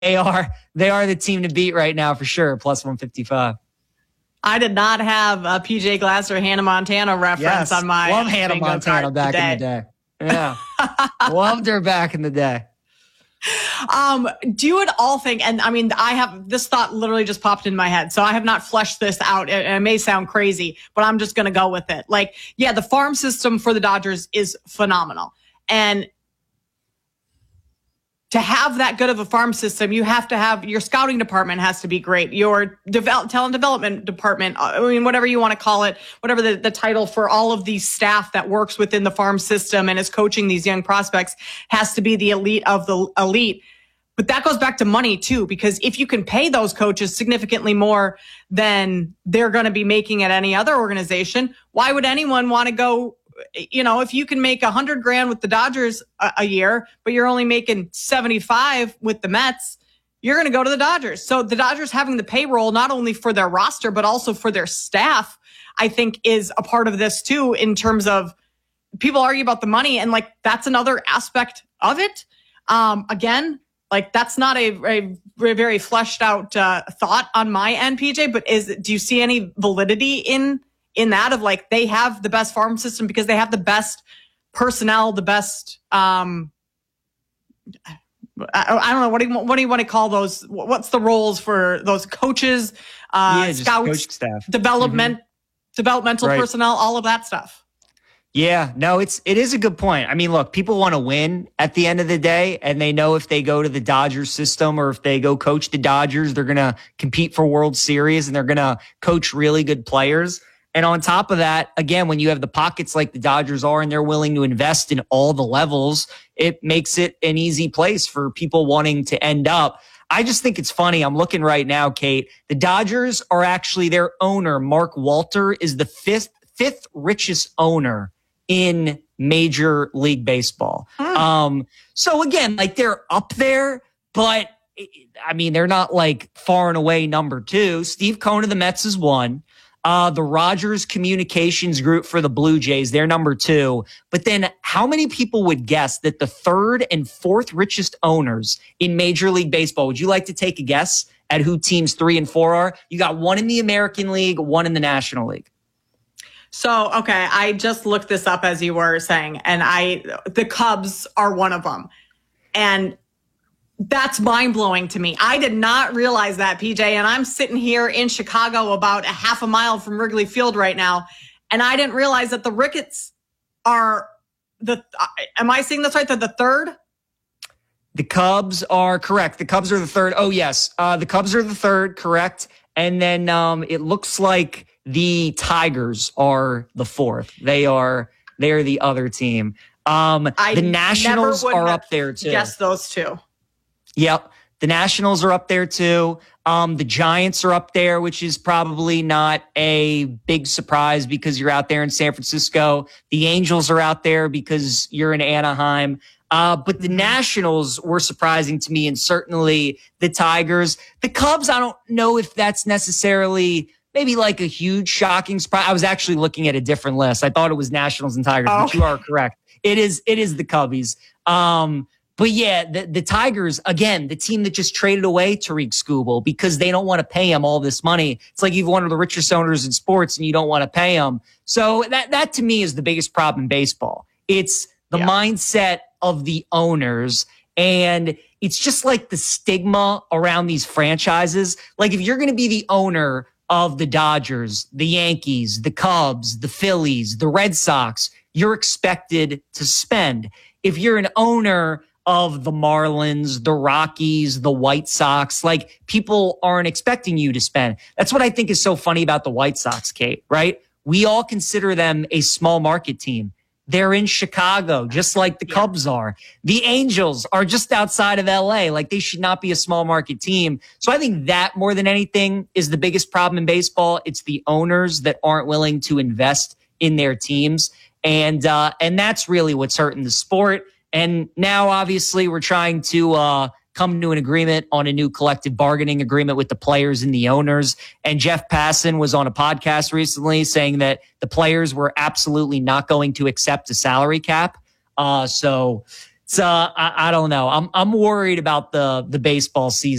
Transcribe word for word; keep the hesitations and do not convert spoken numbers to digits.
they are they are the team to beat right now for sure. Plus one fifty-five. I did not have a P J Glasser Hannah Montana reference yes. on my Love Hannah Montana back today. in the day. Yeah. Loved her back in the day. Um, do you at all think, and I mean, I have, this thought literally just popped in my head, so I have not fleshed this out, and it may sound crazy, but I'm just going to go with it. Like, yeah, the farm system for the Dodgers is phenomenal. And to have that good of a farm system, you have to have, your scouting department has to be great. Your develop, talent development department, I mean, whatever you want to call it, whatever the, the title for all of these staff that works within the farm system and is coaching these young prospects has to be the elite of the elite. But that goes back to money too, because if you can pay those coaches significantly more than they're going to be making at any other organization, why would anyone want to go? You know, if you can make a hundred grand with the Dodgers a, a year, but you're only making seventy-five with the Mets, you're going to go to the Dodgers. So the Dodgers having the payroll, not only for their roster, but also for their staff, I think is a part of this too, in terms of people argue about the money. And like, that's another aspect of it. Um, again, like that's not a, a very fleshed out uh, thought on my end, P J, but is, do you see any validity in in that of like, they have the best farm system because they have the best personnel, the best, um, I, I don't know. What do you, what do you want to call those? What's the roles for those coaches, uh, yeah, scouts, coach staff, development, mm-hmm. developmental right. personnel, all of that stuff. Yeah, no, it's, it is a good point. I mean, look, people want to win at the end of the day, and they know if they go to the Dodgers system or if they go coach the Dodgers, they're going to compete for World Series and they're going to coach really good players. And on top of that, again, when you have the pockets like the Dodgers are and they're willing to invest in all the levels, it makes it an easy place for people wanting to end up. I just think it's funny. I'm looking right now, Kate. The Dodgers are actually, their owner, Mark Walter, is the fifth, fifth richest owner in Major League Baseball. Hmm. Um, so again, like they're up there, but I mean, they're not like far and away number two. Steve Cohen of the Mets is one. Uh, the Rogers Communications Group for the Blue Jays, they're number two. But then how many people would guess that the third and fourth richest owners in Major League Baseball, would you like to take a guess at who teams three and four are? You got one in the American League, one in the National League. So, okay, I just looked this up as you were saying, and I, the Cubs are one of them. And that's mind-blowing to me. I did not realize that, P J, and I'm sitting here in Chicago about a half a mile from Wrigley Field right now, and I didn't realize that the Ricketts are the, am I seeing this right? They're the third? The Cubs are correct. The Cubs are the third. Oh, yes. Uh, the Cubs are the third, correct. And then um, it looks like the Tigers are the fourth. They are, they are the other team. Um, I the Nationals are up there too. Yes, those two. Yep. The Nationals are up there too. Um, the Giants are up there, which is probably not a big surprise because you're out there in San Francisco. The Angels are out there because you're in Anaheim. Uh, but the Nationals were surprising to me, and certainly the Tigers. The Cubs, I don't know if that's necessarily maybe like a huge shocking surprise. I was actually looking at a different list. I thought it was Nationals and Tigers, oh. but you are correct. It is, it is the Cubbies. Um, But yeah, the, the Tigers, again, the team that just traded away Tariq Skubal because they don't want to pay him all this money. It's like you've one of the richest owners in sports and you don't want to pay him. So that, that to me is the biggest problem in baseball. It's the yeah. mindset of the owners. And it's just like the stigma around these franchises. Like if you're going to be the owner of the Dodgers, the Yankees, the Cubs, the Phillies, the Red Sox, you're expected to spend. If you're an owner of the Marlins, the Rockies, the White Sox, like people aren't expecting you to spend. That's what I think is so funny about the White Sox, Kate, right? We all consider them a small market team. They're in Chicago, just like the yeah. Cubs are. The Angels are just outside of L A. Like they should not be a small market team. So I think that more than anything is the biggest problem in baseball. It's the owners that aren't willing to invest in their teams. And, uh, and that's really what's hurting the sport. And now, obviously, we're trying to uh, come to an agreement on a new collective bargaining agreement with the players and the owners. And Jeff Passan was on a podcast recently saying that the players were absolutely not going to accept a salary cap. Uh, so So I, I don't know. I'm I'm worried about the the baseball season.